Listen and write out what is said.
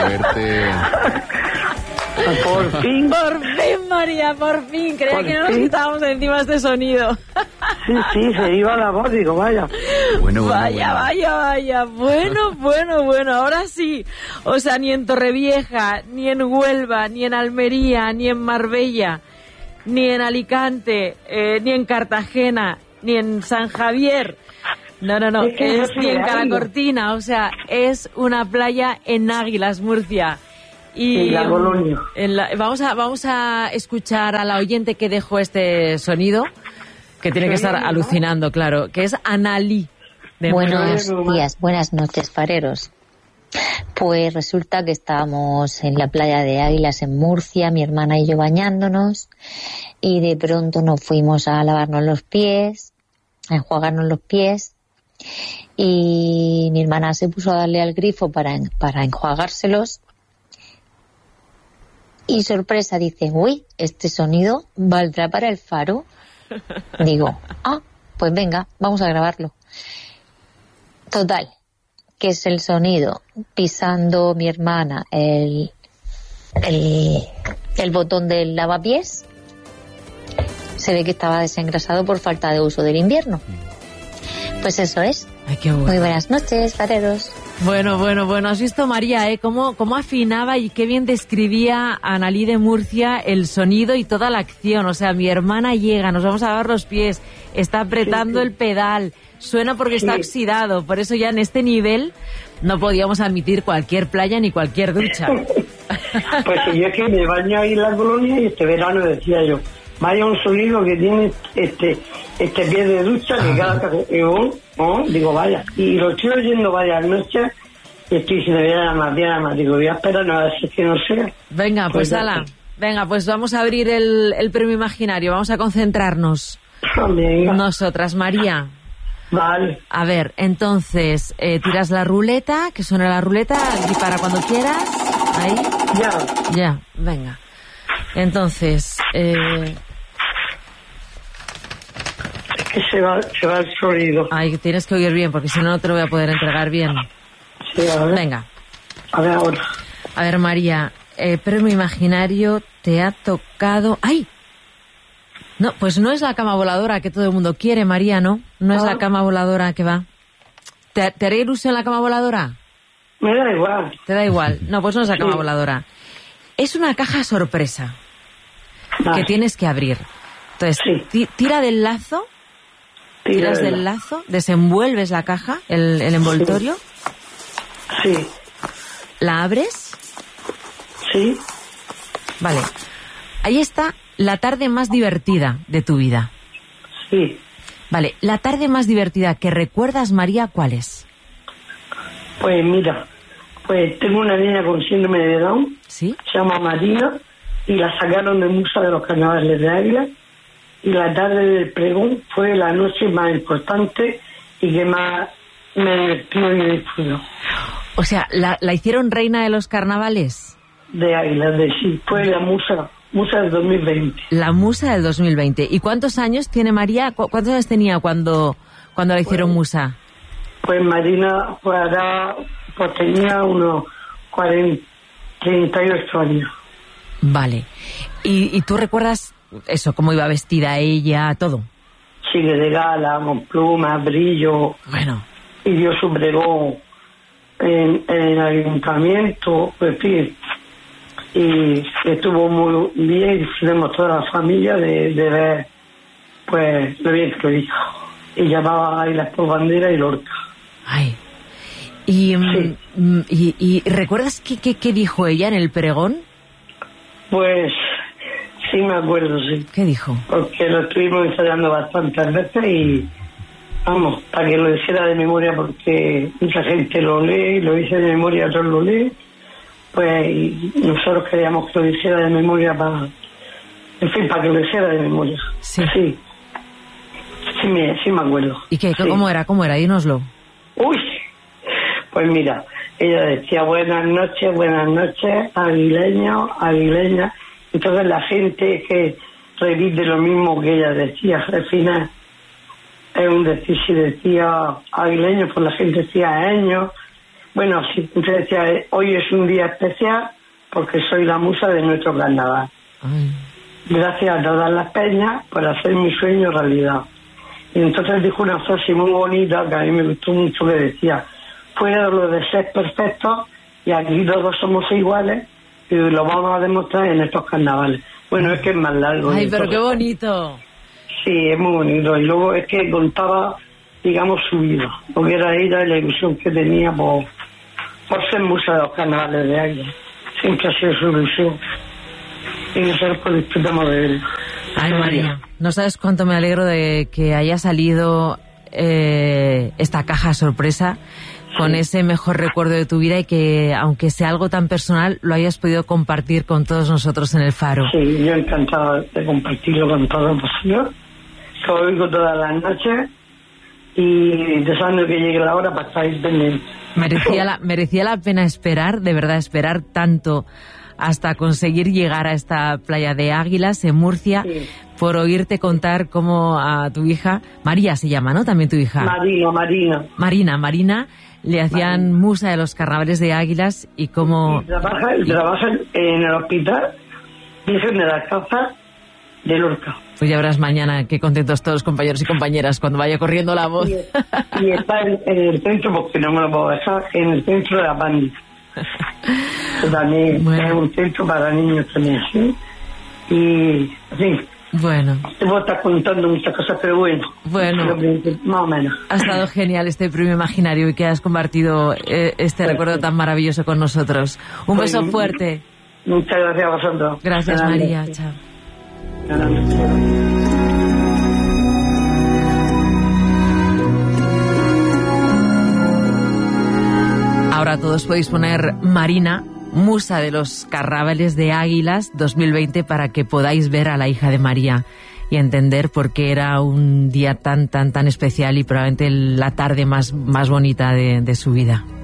verte. Por fin. Por fin, María, por fin. Creía que no nos quitábamos encima este sonido. Sí, se iba la voz, digo, vaya. Vaya. Bueno. Ahora sí. O sea, ni en Torrevieja, ni en Huelva, ni en Almería, ni en Marbella, ni en Alicante, ni en Cartagena, ni en San Javier. No, es ni en Calacortina. O sea, es una playa en Águilas, Murcia. Y la Colonia. Vamos a escuchar a la oyente que dejó este sonido, que tiene que estar alucinando, claro, que es Analí. Buenos días, buenas noches, fareros. Pues resulta que estábamos en la playa de Águilas en Murcia, mi hermana y yo bañándonos, y de pronto nos fuimos a lavarnos los pies, a enjuagarnos los pies, y mi hermana se puso a darle al grifo para enjuagárselos. Y sorpresa, dice, uy, este sonido valdrá para el faro. Digo, pues venga, vamos a grabarlo. Total, que es el sonido pisando mi hermana el botón del lavapiés. Se ve que estaba desengrasado por falta de uso del invierno. Pues eso es. Ay, qué bueno. Muy buenas noches, fareros. Bueno. Has visto, María, cómo afinaba y qué bien describía Analí de Murcia el sonido y toda la acción. O sea, mi hermana llega, nos vamos a lavar los pies, está apretando el pedal, suena porque está oxidado. Por eso ya en este nivel no podíamos admitir cualquier playa ni cualquier ducha. Pues yo es que me baño ahí en la Colonia y este verano decía yo, vaya un sonido que tiene este pie de ducha que cada digo, vaya, y lo estoy oyendo varias noches y estoy diciendo, voy a llamar, digo, voy a esperar a ver si es que no sea. Venga, pues ala, pues vamos a abrir el premio imaginario, vamos a concentrarnos. Venga. Nosotras, María. Vale. A ver, entonces, tiras la ruleta, que suene la ruleta, y para cuando quieras, ahí. Ya, venga. Entonces, es que se va el sonido. Ay, tienes que oír bien, porque si no, no te lo voy a poder entregar bien. Sí, a ver. Venga. A ver ahora. A ver, María, premio imaginario te ha tocado... ¡Ay! No, pues no es la cama voladora que todo el mundo quiere, María, ¿no? No es la cama voladora que va. ¿Te haré ilusión la cama voladora? Me da igual. ¿Te da igual? No, pues no es la cama voladora. Es una caja sorpresa que tienes que abrir. Entonces, tira del lazo, tiras del lazo, desenvuelves la caja, el envoltorio. Sí. ¿La abres? Sí. Vale. Ahí está la tarde más divertida de tu vida. Sí. Vale, la tarde más divertida que recuerdas, María, ¿cuál es? Pues mira, tengo una niña con síndrome de Down. ¿Sí? Se llama Marina y la sacaron del Museo de los Carnavales de Águila. Y la tarde del pregón fue la noche más importante y que más me divertió y disfrutó. O sea, ¿la hicieron reina de los carnavales? De Águila, sí. Fue la musa del 2020. La musa del 2020. ¿Y cuántos años tiene María? ¿Cuántos años tenía cuando la hicieron musa? Pues Marina tenía unos 38 años. Vale. ¿Y tú recuerdas eso, cómo iba vestida ella, todo? Sí, de gala, con plumas, brillo. Bueno. Y dio su pregón en el ayuntamiento, pues sí. Y estuvo muy bien, disfrutamos toda la familia de ver, pues, lo bien que lo hizo. Y llamaba a Águilas por Bandera y Lorca. Ay. ¿Y recuerdas qué dijo ella en el pregón? Pues sí me acuerdo, sí. ¿Qué dijo? Porque lo estuvimos ensayando bastantes veces y, vamos, para que lo hiciera de memoria, porque mucha gente lo lee, lo dice de memoria, otros lo leen, pues y nosotros queríamos que lo hiciera de memoria para que lo hiciera de memoria. Sí. Sí me acuerdo. ¿Y qué? Sí. ¿Cómo era? Dínoslo. Uy, pues mira, ella decía buenas noches, aguileñas. Entonces la gente que repite lo mismo que ella decía, al final es un decir, si decía aguileño, pues la gente decía años. Bueno, sí, entonces decía, hoy es un día especial porque soy la musa de nuestro carnaval. Ay. Gracias a todas las peñas por hacer mi sueño realidad. Y entonces dijo una frase muy bonita que a mí me gustó mucho, que decía, fuera lo de ser perfectos y aquí todos somos iguales y lo vamos a demostrar en estos carnavales. Bueno, es que es más largo. Ay, pero qué bonito. Sí, es muy bonito. Y luego es que contaba, digamos, su vida, porque era ella y la ilusión que tenía por ser musa de los carnavales de Águila. Siempre ha sido su ilusión. Y nosotros pues disfrutamos de él. Ay, María, no sabes cuánto me alegro de que haya salido esta caja sorpresa con ese mejor recuerdo de tu vida y que, aunque sea algo tan personal, lo hayas podido compartir con todos nosotros en el Faro. Sí, yo encantado de compartirlo con todos vosotros. Lo oigo todas las noches y deseando que llegue la hora para estar pendiente. Merecía la pena esperar, de verdad, esperar tanto hasta conseguir llegar a esta playa de Águilas en Murcia, sí, por oírte contar cómo a tu hija, María se llama, ¿no? También tu hija. Marina, le hacían musa de los carnavales de Águilas y cómo... Trabaja en el hospital Virgen de la Caza de Lorca. Pues ya verás mañana qué contentos todos los compañeros y compañeras cuando vaya corriendo la voz. Y está en el centro, porque no me lo puedo dejar, en el centro de la Pandi. También es un centro para niños también, ¿sí? Y, sí. Bueno. Te puedo estar contando muchas cosas, pero bueno. Más o menos. Ha estado genial este premio imaginario y que has compartido este recuerdo tan maravilloso con nosotros. Un beso fuerte. Muchas gracias a vosotros. Gracias, María. Chao. Ahora todos podéis poner Marina, musa de los carnavales de Águilas 2020, para que podáis ver a la hija de María y entender por qué era un día tan especial y probablemente la tarde más bonita de su vida.